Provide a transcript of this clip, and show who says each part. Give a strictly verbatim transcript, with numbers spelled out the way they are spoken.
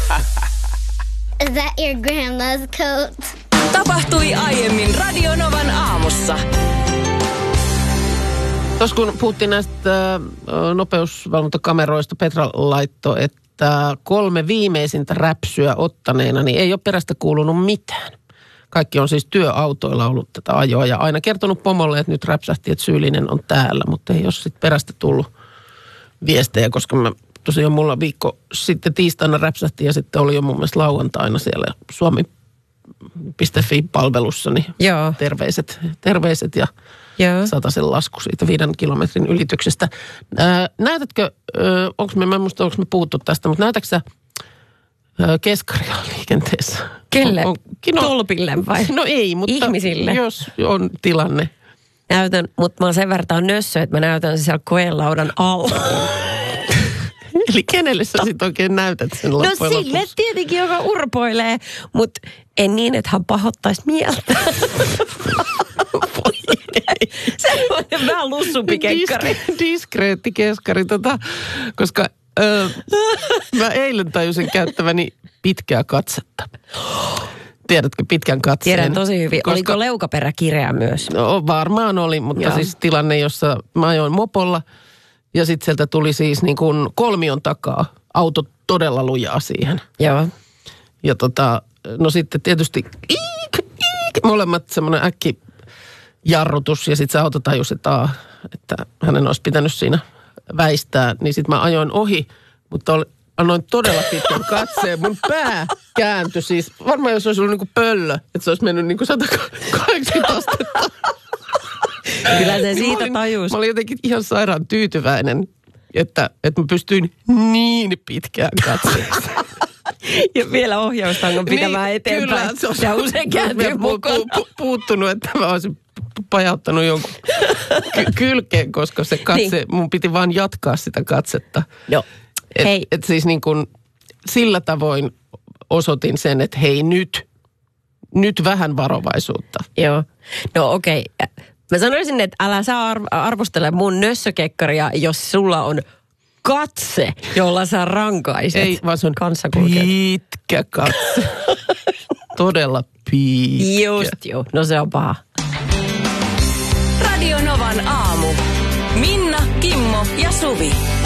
Speaker 1: Is that your grandma's coat?
Speaker 2: Tapahtui aiemmin Radionovan aamussa.
Speaker 3: Tuossa kun puhuttiin näistä nopeusvalvontakameroista, Petra laittoi, että kolme viimeisintä räpsyä ottaneena, niin ei ole perästä kuulunut mitään. Kaikki on siis työautoilla ollut tätä ajoa ja aina kertonut pomolle, että nyt räpsähti, että syyllinen on täällä, mutta ei ole sitten perästä tullut viestejä, koska mä tosiaan mulla viikko sitten tiistaina räpsähti ja sitten oli jo mun mielestä lauantaina siellä suomi piste fi-palvelussa, niin
Speaker 4: Joo.
Speaker 3: terveiset, terveiset ja
Speaker 4: Joo.
Speaker 3: sataisen lasku siitä viiden kilometrin ylityksestä. Ää, näytätkö, onko me, mä en muista, onko me puhuttu tästä, mutta näytätkö sä ää, keskaria liikenteessä?
Speaker 4: Kelle?
Speaker 3: On, on, no,
Speaker 4: Tolpille vai?
Speaker 3: No ei, mutta
Speaker 4: ihmisille.
Speaker 3: Jos on tilanne.
Speaker 4: Näytän, mutta mä oon sen verran nössö, että mä näytän sen siellä koelaudan alla.
Speaker 3: Eli kenelle sä sit oikein näytät sen loppujen
Speaker 4: No
Speaker 3: lopuksi?
Speaker 4: sille tietenkin, joka urpoilee, mutta en niin, että hän pahoittaisi mieltä. Semmoinen vähän lussumpi kekkari.
Speaker 3: Diskre- diskreetti keskari, tota, koska ö, mä eilen tajusin käyttäväni pitkää katsetta. Tiedätkö pitkän katseen?
Speaker 4: Tiedän tosi hyvin.
Speaker 3: Koska,
Speaker 4: Oliko leukaperä kireä myös?
Speaker 3: No varmaan oli, mutta
Speaker 4: Joo.
Speaker 3: siis tilanne, jossa mä ajoin mopolla ja sitten sieltä tuli siis niin kuin kolmion takaa auto todella lujaa siihen.
Speaker 4: Joo.
Speaker 3: Ja tota, no sitten tietysti iik, iik, molemmat semmoinen äkki jarrutus ja sitten se auto tajusi, että, aa, että hänen olisi pitänyt siinä väistää. Niin sitten mä ajoin ohi, mutta oli, annoin todella pitkän katseen. Mun pää kääntyi siis, varmaan jos olisi ollut niin kuin pöllö, että se olisi mennyt niin kuin sata kahdeksankymmentä astetta.
Speaker 4: Kyllä se siitä
Speaker 3: olin,
Speaker 4: tajusi.
Speaker 3: Mä olin jotenkin ihan sairaan tyytyväinen, että, että mä pystyin niin pitkään katseeksi.
Speaker 4: Ja vielä ohjaustangon pitämään niin, eteenpäin.
Speaker 3: Kyllä, se
Speaker 4: ja usein kääntyy mukaan.
Speaker 3: Pu, pu, puuttunut, että mä olisin pajauttanut jonkun ky- kylkeen, koska se katse, niin. mun piti vaan jatkaa sitä katsetta.
Speaker 4: Joo.
Speaker 3: Et,
Speaker 4: Hei.
Speaker 3: et siis niin kuin sillä tavoin osoitin sen, että hei nyt, nyt vähän varovaisuutta.
Speaker 4: Joo. No okei. Okay. Mä sanoisin, että älä sä arv- arvostele mun nössökekkaria, jos sulla on katse, jolla sä rankaiset.
Speaker 3: Ei, vaan se on
Speaker 4: kanssakulkijat.
Speaker 3: pitkä katse. Todella pitkä.
Speaker 4: Just joo. No se on paha.
Speaker 2: Radionovan aamu. Minna, Kimmo ja Suvi.